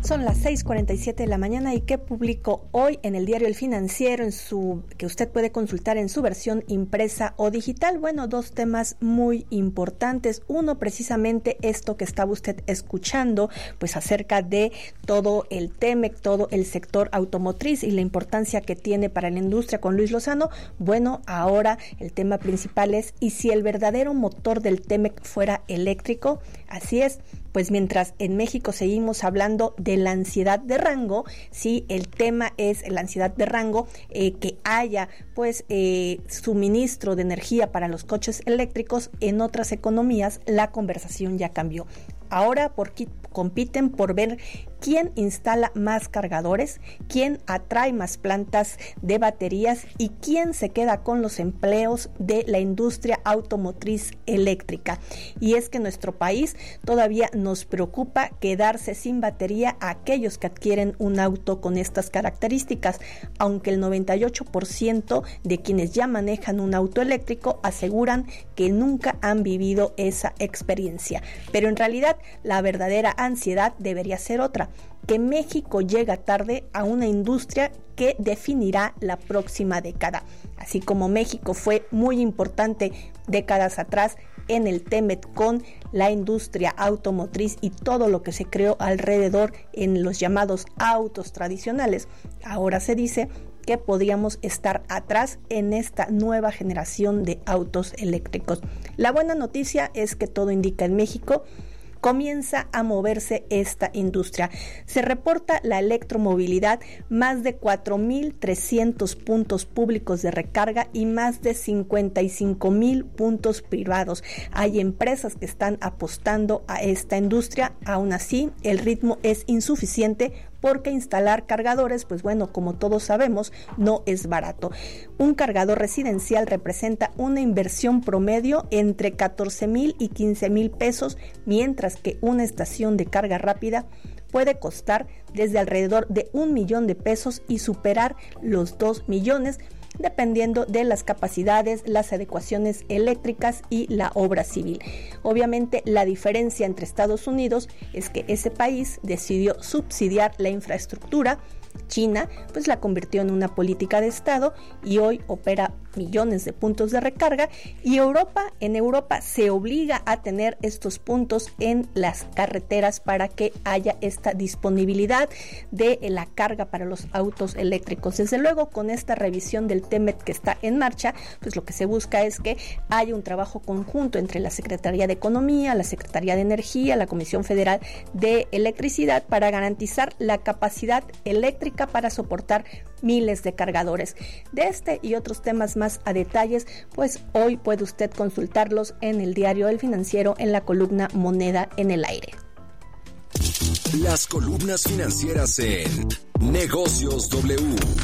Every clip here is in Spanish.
Son las 6:47 de la mañana y que publicó hoy en el diario El Financiero, que usted puede consultar en su versión impresa o digital. Bueno, dos temas muy importantes. Uno, precisamente esto que estaba usted escuchando, pues acerca de todo el TEMEC, todo el sector automotriz y la importancia que tiene para la industria con Luis Lozano. Bueno, ahora el tema principal es, ¿y si el verdadero motor del TEMEC fuera eléctrico? Así es. Pues mientras en México seguimos hablando de la ansiedad de rango, sí, el tema es la ansiedad de rango, que haya pues suministro de energía para los coches eléctricos. En otras economías la conversación ya cambió. Ahora compiten por ver quién instala más cargadores, quién atrae más plantas de baterías y quién se queda con los empleos de la industria automotriz eléctrica. Y es que en nuestro país todavía nos preocupa quedarse sin batería a aquellos que adquieren un auto con estas características, aunque el 98% de quienes ya manejan un auto eléctrico aseguran que nunca han vivido esa experiencia. Pero en realidad la verdadera ansiedad debería ser otra, que México llega tarde a una industria que definirá la próxima década. Así como México fue muy importante décadas atrás en el TEMEC con la industria automotriz y todo lo que se creó alrededor en los llamados autos tradicionales, ahora se dice que podríamos estar atrás en esta nueva generación de autos eléctricos. La buena noticia es que todo indica en México comienza a moverse esta industria. Se reporta la electromovilidad, más de 4,300 puntos públicos de recarga y más de 55,000 puntos privados. Hay empresas que están apostando a esta industria. Aún así, el ritmo es insuficiente porque instalar cargadores, pues bueno, como todos sabemos, no es barato. Un cargador residencial representa una inversión promedio entre 14,000 y 15,000 pesos, mientras que una estación de carga rápida puede costar desde alrededor de 1 millón de pesos y superar los 2 millones, dependiendo de las capacidades, las adecuaciones eléctricas y la obra civil. Obviamente, la diferencia entre Estados Unidos es que ese país decidió subsidiar la infraestructura. China pues la convirtió en una política de Estado y hoy opera millones de puntos de recarga, y en Europa se obliga a tener estos puntos en las carreteras para que haya esta disponibilidad de la carga para los autos eléctricos. Desde luego, con esta revisión del TEMEC que está en marcha, pues lo que se busca es que haya un trabajo conjunto entre la Secretaría de Economía, la Secretaría de Energía, la Comisión Federal de Electricidad para garantizar la capacidad eléctrica para soportar miles de cargadores. De este y otros temas más a detalles, pues hoy puede usted consultarlos en el diario El Financiero en la columna Moneda en el Aire. Las columnas financieras en Negocios W.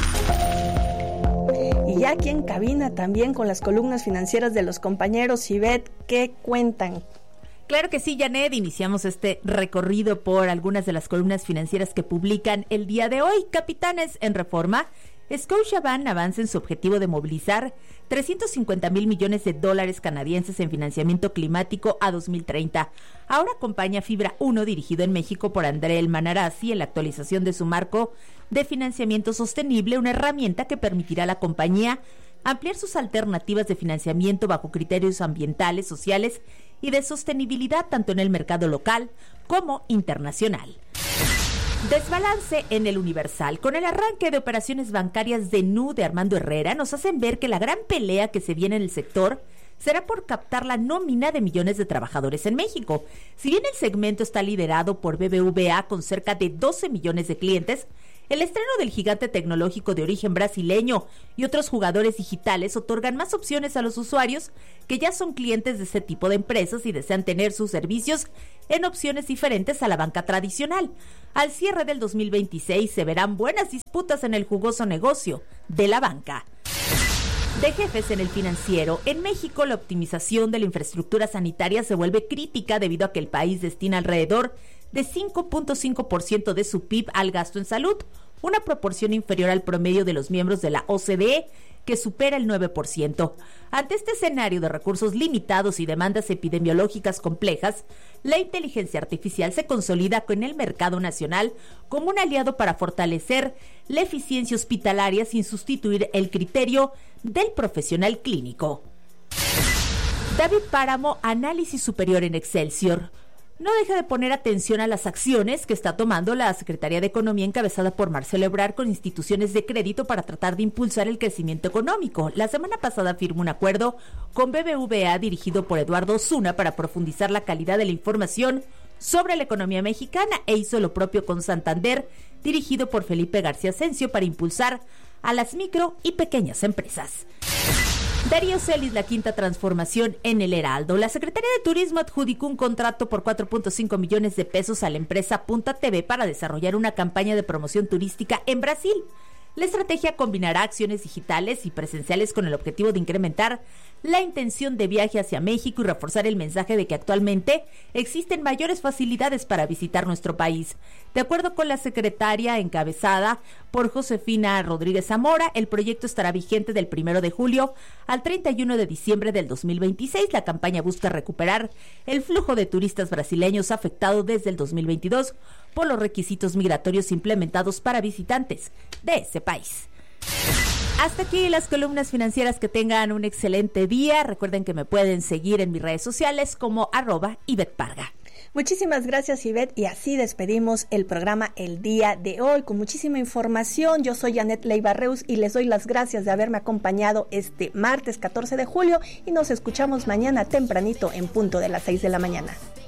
Y ya aquí en cabina también con las columnas financieras de los compañeros. Ivette, ¿qué cuentan? Claro que sí, Janet, iniciamos este recorrido por algunas de las columnas financieras que publican el día de hoy. Capitanes en Reforma, Scotiabank avanza en su objetivo de movilizar 350,000 millones de dólares canadienses en financiamiento climático a 2030. Ahora acompaña Fibra 1, dirigido en México por André Manarazi, en la actualización de su marco de financiamiento sostenible, una herramienta que permitirá a la compañía ampliar sus alternativas de financiamiento bajo criterios ambientales, sociales y de sostenibilidad tanto en el mercado local como internacional. Desbalance en el Universal. Con el arranque de operaciones bancarias de Nu de Armando Herrera, nos hacen ver que la gran pelea que se viene en el sector será por captar la nómina de millones de trabajadores en México. Si bien el segmento está liderado por BBVA con cerca de 12 millones de clientes, el estreno del gigante tecnológico de origen brasileño y otros jugadores digitales otorgan más opciones a los usuarios que ya son clientes de ese tipo de empresas y desean tener sus servicios en opciones diferentes a la banca tradicional. Al cierre del 2026 se verán buenas disputas en el jugoso negocio de la banca. De jefes en el Financiero, en México la optimización de la infraestructura sanitaria se vuelve crítica debido a que el país destina alrededor de 5.5% de su PIB al gasto en salud, una proporción inferior al promedio de los miembros de la OCDE, que supera el 9%. Ante este escenario de recursos limitados y demandas epidemiológicas complejas, la inteligencia artificial se consolida con el mercado nacional como un aliado para fortalecer la eficiencia hospitalaria sin sustituir el criterio del profesional clínico. David Páramo, análisis superior en Excelsior. No deja de poner atención a las acciones que está tomando la Secretaría de Economía encabezada por Marcelo Ebrard con instituciones de crédito para tratar de impulsar el crecimiento económico. La semana pasada firmó un acuerdo con BBVA dirigido por Eduardo Osuna para profundizar la calidad de la información sobre la economía mexicana e hizo lo propio con Santander, dirigido por Felipe García Asensio para impulsar a las micro y pequeñas empresas. Darío Celis, la quinta transformación en el Heraldo. La Secretaría de Turismo adjudicó un contrato por 4.5 millones de pesos a la empresa Punta TV para desarrollar una campaña de promoción turística en Brasil. La estrategia combinará acciones digitales y presenciales con el objetivo de incrementar la intención de viaje hacia México y reforzar el mensaje de que actualmente existen mayores facilidades para visitar nuestro país. De acuerdo con la secretaria encabezada por Josefina Rodríguez Zamora, el proyecto estará vigente del 1 de julio al 31 de diciembre del 2026. La campaña busca recuperar el flujo de turistas brasileños afectado desde el 2022 por los requisitos migratorios implementados para visitantes de ese país. Hasta aquí las columnas financieras. Que tengan un excelente día. Recuerden que me pueden seguir en mis redes sociales como @IvetteParga. Muchísimas gracias, Ivette, y así despedimos el programa el día de hoy con muchísima información. Yo soy Janet Leiva Reus y les doy las gracias de haberme acompañado este martes 14 de julio y nos escuchamos mañana tempranito en punto de las 6 de la mañana.